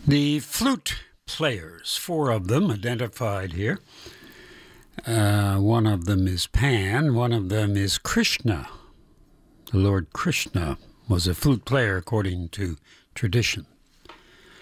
The flute players, four of them identified here. One of them is Pan, one of them is Krishna. The Lord Krishna was a flute player according to tradition.